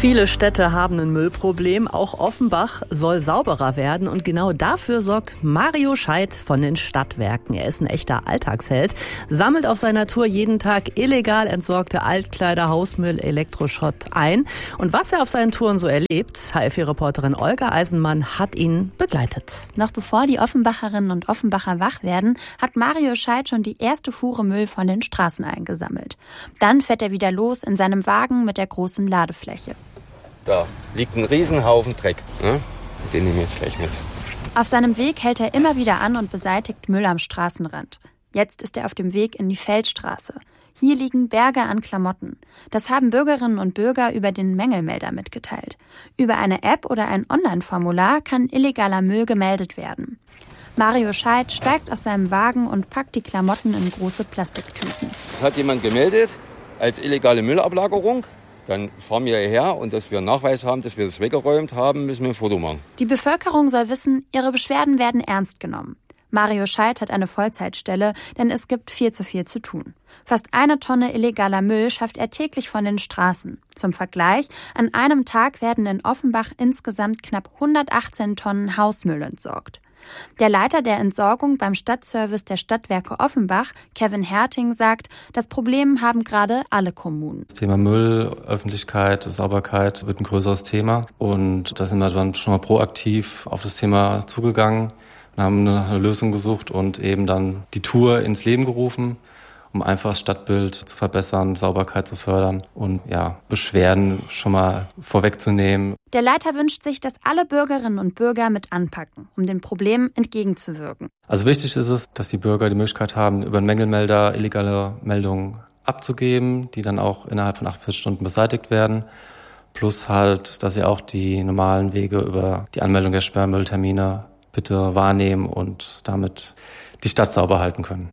Viele Städte haben ein Müllproblem. Auch Offenbach soll sauberer werden. Und genau dafür sorgt Mario Scheidt von den Stadtwerken. Er ist ein echter Alltagsheld, sammelt auf seiner Tour jeden Tag illegal entsorgte Altkleider, Hausmüll, Elektroschrott ein. Und was er auf seinen Touren so erlebt, HFV-Reporterin Olga Eisenmann hat ihn begleitet. Noch bevor die Offenbacherinnen und Offenbacher wach werden, hat Mario Scheidt schon die erste Fuhre Müll von den Straßen eingesammelt. Dann fährt er wieder los in seinem Wagen mit der großen Ladefläche. Da liegt ein Riesenhaufen Dreck. Ne? Den nehmen wir jetzt gleich mit. Auf seinem Weg hält er immer wieder an und beseitigt Müll am Straßenrand. Jetzt ist er auf dem Weg in die Feldstraße. Hier liegen Berge an Klamotten. Das haben Bürgerinnen und Bürger über den Mängelmelder mitgeteilt. Über eine App oder ein Online-Formular kann illegaler Müll gemeldet werden. Mario Scheidt steigt aus seinem Wagen und packt die Klamotten in große Plastiktüten. Das hat jemand gemeldet als illegale Müllablagerung. Dann fahren wir hierher und dass wir einen Nachweis haben, dass wir das weggeräumt haben, müssen wir ein Foto machen. Die Bevölkerung soll wissen, ihre Beschwerden werden ernst genommen. Mario Scheidt hat eine Vollzeitstelle, denn es gibt viel zu viel zu tun. Fast 1 Tonne illegaler Müll schafft er täglich von den Straßen. Zum Vergleich, an einem Tag werden in Offenbach insgesamt knapp 118 Tonnen Hausmüll entsorgt. Der Leiter der Entsorgung beim Stadtservice der Stadtwerke Offenbach, Kevin Herting, sagt, das Problem haben gerade alle Kommunen. Das Thema Müll, Öffentlichkeit, Sauberkeit wird ein größeres Thema. Und da sind wir dann schon mal proaktiv auf das Thema zugegangen und haben eine Lösung gesucht und eben dann die Tour ins Leben gerufen, um einfach das Stadtbild zu verbessern, Sauberkeit zu fördern und Beschwerden schon mal vorwegzunehmen. Der Leiter wünscht sich, dass alle Bürgerinnen und Bürger mit anpacken, um den Problemen entgegenzuwirken. Also wichtig ist es, dass die Bürger die Möglichkeit haben, über einen Mängelmelder illegale Meldungen abzugeben, die dann auch innerhalb von 48 Stunden beseitigt werden. Plus halt, dass sie auch die normalen Wege über die Anmeldung der Sperrmülltermine bitte wahrnehmen und damit die Stadt sauber halten können.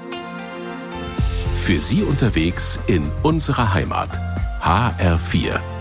Für Sie unterwegs in unserer Heimat. HR4.